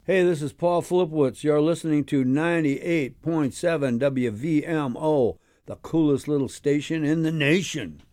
Hey, this is Paul Flipwitz. You're listening to 98.7 WVMO, the coolest little station in the nation.